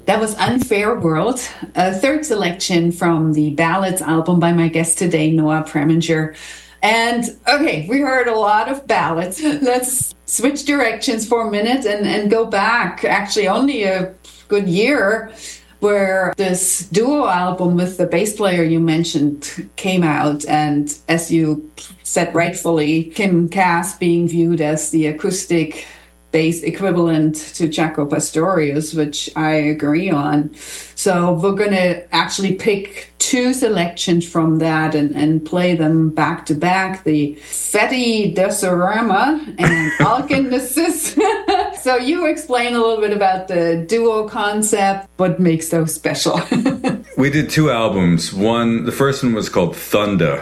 That was Unfair World, a third selection from the Ballads album by my guest today, Noah Preminger. And okay, we heard a lot of ballads. Let's switch directions for a minute and go back actually only a good year, where this duo album with the bass player you mentioned came out. And as you said rightfully, Kim Cass being viewed as the acoustic bass equivalent to Jaco Pastorius, which I agree on. So we're going to actually pick two selections from that and play them back to back, the Fetty Desorama and Alkenesis. So you explain a little bit about the duo concept, what makes those special. We did two albums. The first one was called Thunda,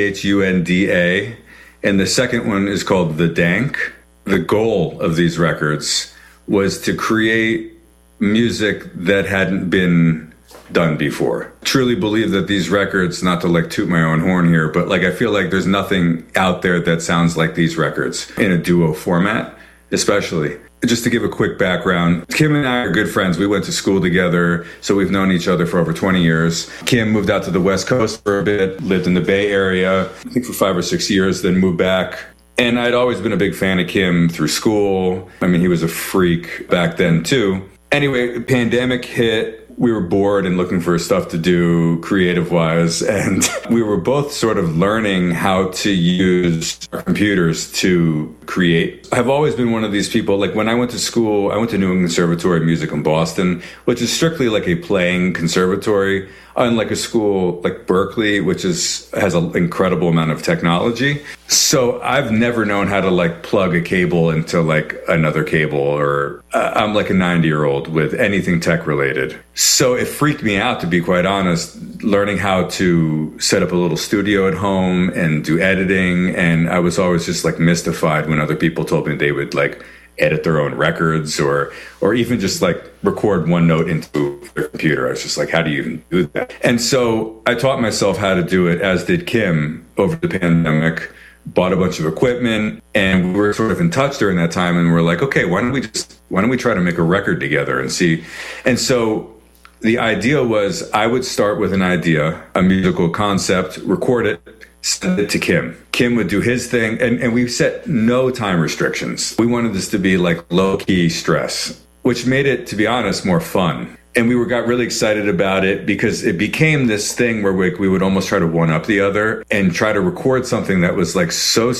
Thunda, and the second one is called The Dank. The goal of these records was to create music that hadn't been done before. Truly believe that these records, not to like toot my own horn here, but like I feel like there's nothing out there that sounds like these records in a duo format, especially. Just to give a quick background, Kim and I are good friends. We went to school together, so we've known each other for over 20 years. Kim moved out to the West Coast for a bit, lived in the Bay Area, I think for 5 or 6 years, then moved back. And I'd always been a big fan of Kim through school. I mean, he was a freak back then too. Anyway, pandemic hit. We were bored and looking for stuff to do creative-wise, and we were both sort of learning how to use our computers to create. I've always been one of these people, like when I went to school, I went to New England Conservatory of Music in Boston, which is strictly like a playing conservatory, unlike a school like Berklee, which has an incredible amount of technology. So I've never known how to like plug a cable into like another cable, or I'm like a 90-year-old with anything tech related. So it freaked me out, to be quite honest, learning how to set up a little studio at home and do editing. And I was always just like mystified when other people told me they would like edit their own records or even just like record one note into their computer. I was just like, how do you even do that? And so I taught myself how to do it, as did Kim, over the pandemic. Bought a bunch of equipment, and we were sort of in touch during that time, and we're like, okay, why don't we try to make a record together and see? And so the idea was I would start with an idea, a musical concept, record it, send it to Kim. Kim would do his thing, and we set no time restrictions. We wanted this to be like low-key stress, which made it, to be honest, more fun. And we got really excited about it because it became this thing where we would almost try to one-up the other and try to record something that was like so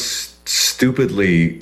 stupidly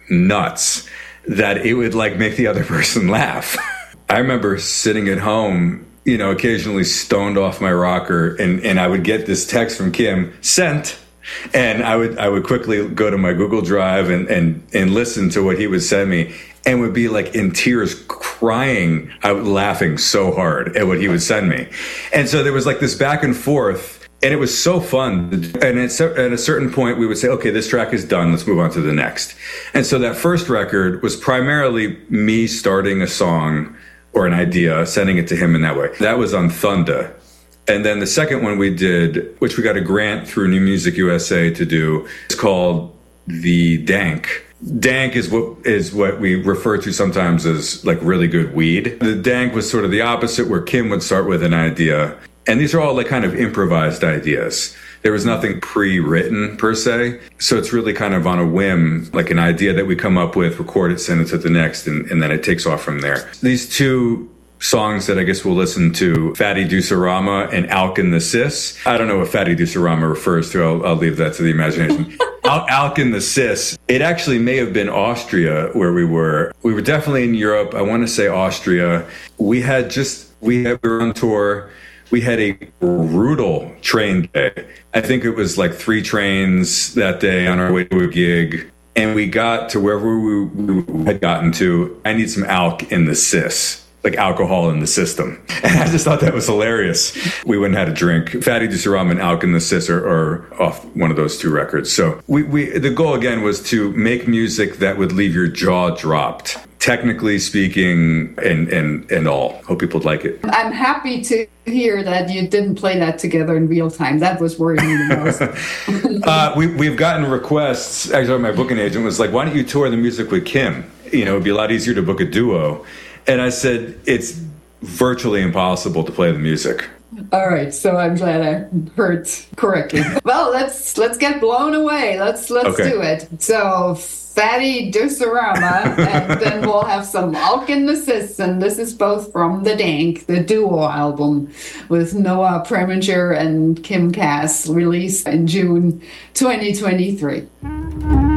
nuts that it would like make the other person laugh. I remember sitting at home, occasionally stoned off my rocker, and I would get this text from Kim, sent. And I would quickly go to my Google Drive and listen to what he would send me, and would be like in tears, crying out, laughing so hard at what he would send me. And so there was like this back and forth, and it was so fun. And at a certain point, we would say, okay, this track is done. Let's move on to the next. And so that first record was primarily me starting a song or an idea, sending it to him in that way. That was on Thunda. And then the second one we did, which we got a grant through New Music USA to do, is called The Dank. Dank is what we refer to sometimes as like really good weed. The dank was sort of the opposite, where Kim would start with an idea. And these are all like kind of improvised ideas. There was nothing pre-written per se. So it's really kind of on a whim, like an idea that we come up with, record it, send it to the next, and then it takes off from there. These two songs that I guess we'll listen to, Fatty Deucerama and Alkenesis. I don't know what Fatty Deucerama refers to. I'll leave that to the imagination. Alkenesis. It actually may have been Austria where we were. We were definitely in Europe. I want to say Austria. We were on tour. We had a brutal train day. I think it was like 3 trains that day on our way to a gig. And we got to wherever we had gotten to. I need some alk in the cis. Like alcohol in the system. And I just thought that was hilarious. We went and had a drink. Fatty Deucerama and Alkenesis are off one of those 2 records. So the goal again was to make music that would leave your jaw dropped, technically speaking, and all. Hope people like it. I'm happy to hear that you didn't play that together in real time. That was worrying me the most. We've gotten requests. Actually, my booking agent was like, why don't you tour the music with Kim? It'd be a lot easier to book a duo. And I said, it's virtually impossible to play the music. All right, so I'm glad I heard correctly. Well, let's get blown away. Let's do it. So, Fatty Deucerama, and then we'll have some Alkinosis, and this is both from the Dank, the duo album with Noah Preminger and Kim Cass, released in June 2023.